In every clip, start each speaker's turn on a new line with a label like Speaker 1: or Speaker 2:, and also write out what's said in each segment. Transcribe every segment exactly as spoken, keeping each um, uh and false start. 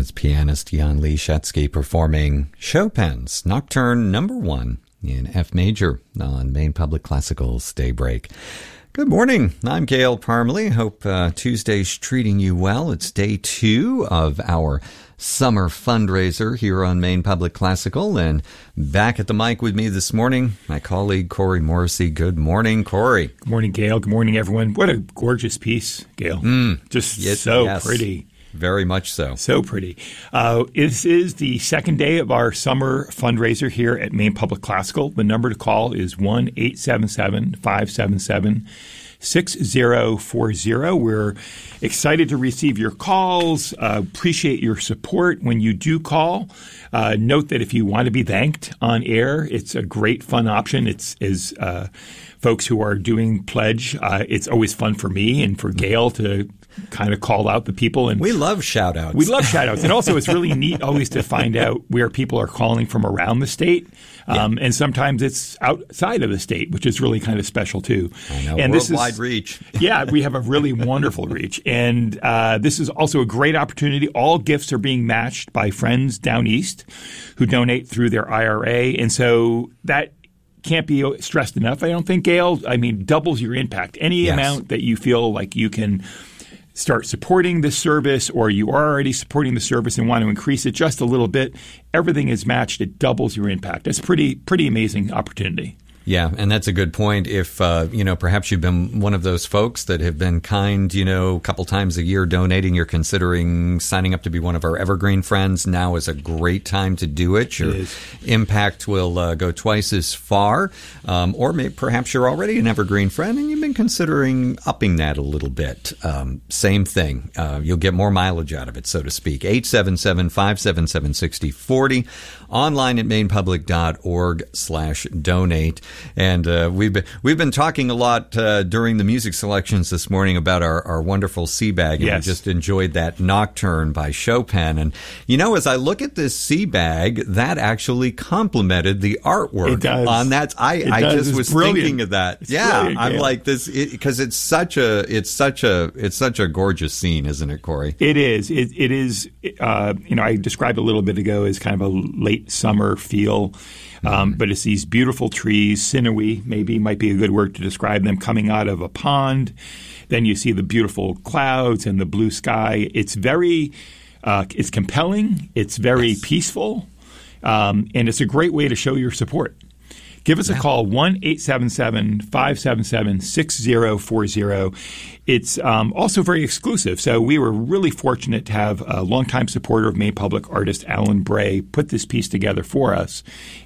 Speaker 1: That's pianist Jan Leszecki performing Chopin's Nocturne Number One in F major on Maine Public Classical's Daybreak. Good morning. I'm Gail Parmalee. Hope uh, Tuesday's treating you well. It's day two of our summer fundraiser here on Maine Public Classical, and back at the mic with me this morning, my colleague Corey Morrissey. Good morning, Corey.
Speaker 2: Good morning, Gail. Good morning, everyone. What a gorgeous piece, Gail.
Speaker 1: Mm,
Speaker 2: Just
Speaker 1: yes,
Speaker 2: so
Speaker 1: yes.
Speaker 2: pretty.
Speaker 1: Very much so.
Speaker 2: So pretty. Uh, this is the second day of our summer fundraiser here at Maine Public Classical. The number to call is one eight seven seven, five seven seven, six zero four zero. We're excited to receive your calls. Uh, appreciate your support when you do call. Uh, note that if you want to be thanked on air, it's a great fun option. It's is uh, folks who are doing pledge. Uh, it's always fun for me and for Gail to kind of call out the people. And
Speaker 1: we love shout outs.
Speaker 2: We love shout outs. And also it's really neat always to find out where people are calling from around the state. Um, yeah. And sometimes it's outside of the state, which is really kind of special too.
Speaker 1: I know,
Speaker 2: and
Speaker 1: worldwide
Speaker 2: this is,
Speaker 1: reach.
Speaker 2: Yeah, we have a really wonderful reach. And uh, this is also a great opportunity. All gifts are being matched by friends down east who donate through their I R A. And so that can't be stressed enough, I don't think, Gail. I mean, doubles your impact. Any
Speaker 1: yes.
Speaker 2: amount that you feel like you can start supporting this service, or you are already supporting the service and want to increase it just a little bit, everything is matched. It doubles your impact. That's a pretty, pretty amazing opportunity.
Speaker 1: Yeah, and that's a good point. If, uh, you know, perhaps you've been one of those folks that have been kind, you know, a couple times a year donating, you're considering signing up to be one of our Evergreen friends, now is a great time to do it. Your
Speaker 2: it
Speaker 1: impact will uh, go twice as far. Um, or maybe, perhaps you're already an Evergreen friend and you've been considering upping that a little bit. Um, same thing. Uh, you'll get more mileage out of it, so to speak. eight seven seven, five seven seven, six zero four zero. Online at mainepublic.org slash donate. And uh, we've been we've been talking a lot uh, during the music selections this morning about our, our wonderful sea bag, and
Speaker 2: yes.
Speaker 1: we just enjoyed that Nocturne by Chopin. And you know, as I look at this sea bag, that actually complemented the artwork
Speaker 2: it does.
Speaker 1: on that. I,
Speaker 2: it
Speaker 1: I
Speaker 2: does.
Speaker 1: just
Speaker 2: it's
Speaker 1: was
Speaker 2: brilliant.
Speaker 1: thinking of that.
Speaker 2: It's
Speaker 1: yeah, I'm
Speaker 2: Gail.
Speaker 1: like this because it, it's such a it's such a it's such a gorgeous scene, isn't it, Corey?
Speaker 2: It is. It, it is. Uh, you know, I described a little bit ago as kind of a late summer feel. Um, but it's these beautiful trees, sinewy, maybe might be a good word to describe them, coming out of a pond. Then you see the beautiful clouds and the blue sky. It's very, uh, it's compelling. It's very yes. peaceful. Um, and it's a great way to show your support. Give us a call, one eight seven seven, five seven seven, six zero four zero. It's um, also very exclusive. So we were really fortunate to have a longtime supporter of Maine Public artist Alan Bray put this piece together for us.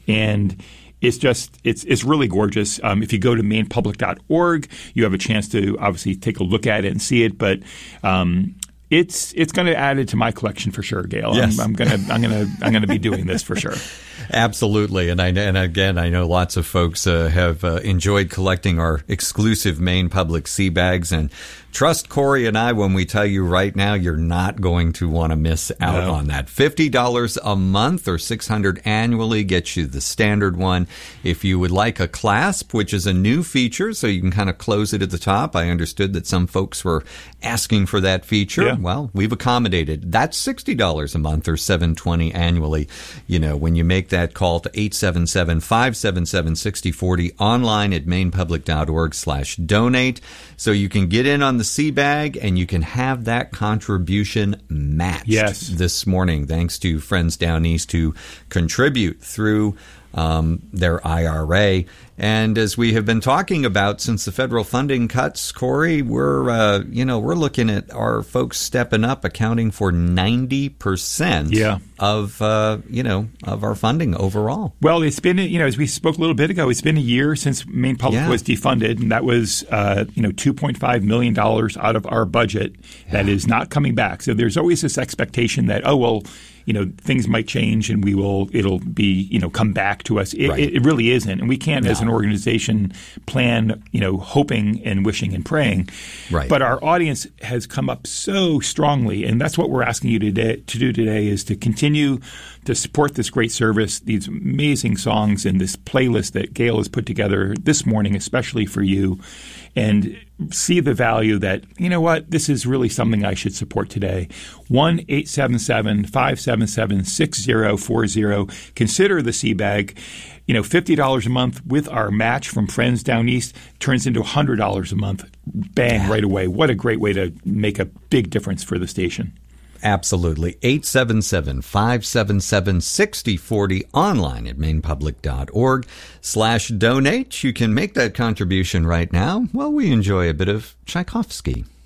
Speaker 2: And it's just it's it's really gorgeous. Um, if you go to maine public dot org, you have a chance to obviously take a look at it and see it. But um, it's it's going to add it to my collection for sure, Gail.
Speaker 1: Yes.
Speaker 2: I'm, I'm gonna I'm gonna I'm gonna be doing this for sure.
Speaker 1: Absolutely. And I and again, I know lots of folks uh, have uh, enjoyed collecting our exclusive Maine Public sea bags. And trust Corey and I when we tell you right now, you're not going to want to miss out
Speaker 2: no.
Speaker 1: on that. fifty dollars a month or six hundred dollars annually gets you the standard one. If you would like a clasp, which is a new feature, so you can kind of close it at the top. I understood that some folks were asking for that feature.
Speaker 2: Yeah.
Speaker 1: Well, we've accommodated. That's sixty dollars a month or seven hundred twenty dollars annually. You know, when you make that call to eight seven seven, five seven seven, six zero four zero, online at mainepublic.org slash donate. So you can get in on the sea bag and you can have that contribution matched
Speaker 2: yes.
Speaker 1: this morning, thanks to friends down east who contribute through um, their I R A. And as we have been talking about since the federal funding cuts, Corey, we're uh, you know we're looking at our folks stepping up, accounting for ninety percent
Speaker 2: yeah.
Speaker 1: of uh, you know of our funding overall.
Speaker 2: Well, it's been you know as we spoke a little bit ago, it's been a year since Maine Public
Speaker 1: yeah.
Speaker 2: was defunded, and that was uh, you know two point five million dollars out of our budget yeah. that is not coming back. So there's always this expectation that oh well. You know, things might change and we will, it'll be, you know, come back to us. It,
Speaker 1: right.
Speaker 2: it, it really isn't. And we can't,
Speaker 1: no.
Speaker 2: as an organization, plan, you know, hoping and wishing and praying.
Speaker 1: Right.
Speaker 2: But our audience has come up so strongly. And that's what we're asking you today, to do today is to continue to support this great service, these amazing songs and this playlist that Gail has put together this morning, especially for you. and see the value that, you know what, this is really something I should support today. one eight seven seven, five seven seven, six zero four zero. Consider the Sea Bag. You know, fifty dollars a month with our match from Friends Down East turns into one hundred dollars a month. Bang, right away. What a great way to make a big difference for the station.
Speaker 1: Absolutely. eight seven seven, five seven seven, six zero four zero, online at mainepublic.org slash donate. You can make that contribution right now while we enjoy a bit of Tchaikovsky.